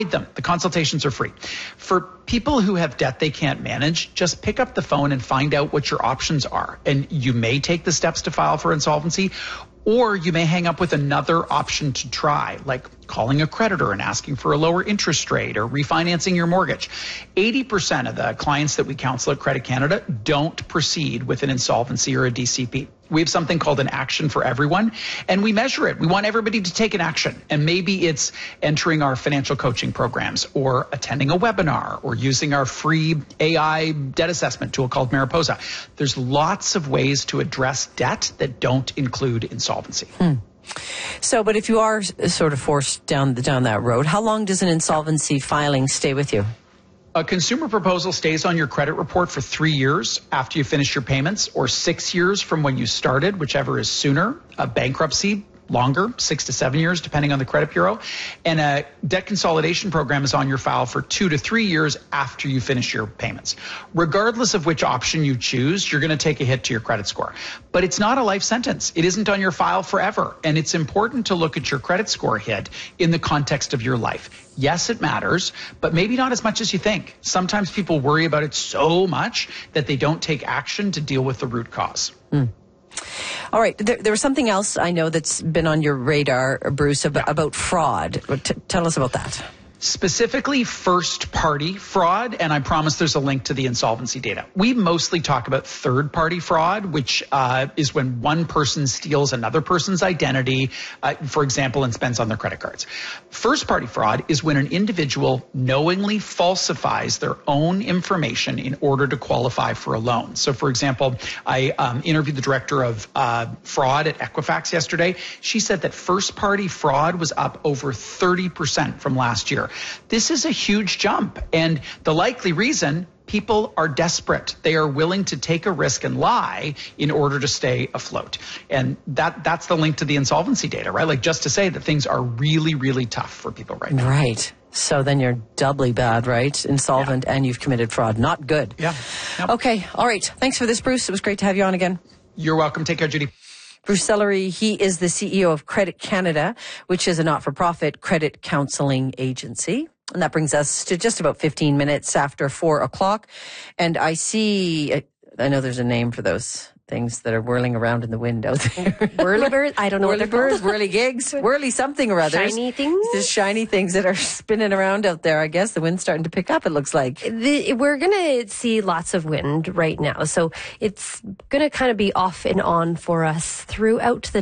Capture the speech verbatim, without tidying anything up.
them. The consultations are free. For people who have debt they can't manage, just pick up the phone and find out what your options are. And you may take the steps to file for insolvency, or you may hang up with another option to try, like calling a creditor and asking for a lower interest rate or refinancing your mortgage. eighty percent of the clients that we counsel at Credit Canada don't proceed with an insolvency or a D C P. We have something called an action for everyone, and we measure it. We want everybody to take an action. And maybe it's entering our financial coaching programs, or attending a webinar, or using our free A I debt assessment tool called Mariposa. There's lots of ways to address debt that don't include insolvency. Hmm. So, but if you are sort of forced down the, down that road, how long does an insolvency filing stay with you? A consumer proposal stays on your credit report for three years after you finish your payments, or six years from when you started, whichever is sooner. A bankruptcy, longer, six to seven years, depending on the credit bureau. And a debt consolidation program is on your file for two to three years after you finish your payments. Regardless of which option you choose, you're going to take a hit to your credit score. But it's not a life sentence. It isn't on your file forever. And it's important to look at your credit score hit in the context of your life. Yes, it matters, but maybe not as much as you think. Sometimes people worry about it so much that they don't take action to deal with the root cause. Mm. All right. There, there was something else I know that's been on your radar, Bruce, about, yeah. about fraud. T- tell us about that. Specifically first-party fraud, and I promise there's a link to the insolvency data. We mostly talk about third-party fraud, which uh, is when one person steals another person's identity, uh, for example, and spends on their credit cards. First-party fraud is when an individual knowingly falsifies their own information in order to qualify for a loan. So, for example, I um, interviewed the director of uh, fraud at Equifax yesterday. She said that first-party fraud was up over thirty percent from last year. This is a huge jump, and the likely reason, people are desperate. They are willing to take a risk and lie in order to stay afloat. And that that's the link to the insolvency data, right? Like, just to say that things are really, really tough for people right now. Right. So then you're doubly bad, right? Insolvent, yeah. And you've committed fraud. Not good. Yeah. Yep. Okay. All right. Thanks for this, Bruce. It was great to have you on again. You're welcome. Take care, Judy. Bruce Sellery, he is the C E O of Credit Canada, which is a not-for-profit credit counseling agency. And that brings us to just about fifteen minutes after four o'clock. And I see, I know there's a name for those things that are whirling around in the window there. Whirlybirds? I don't know whirly what they're birds, called. whirly gigs, whirly something or other. Shiny things? There's shiny things that are spinning around out there. I guess the wind's starting to pick up, it looks like. The, we're going to see lots of wind right now. So it's going to kind of be off and on for us throughout the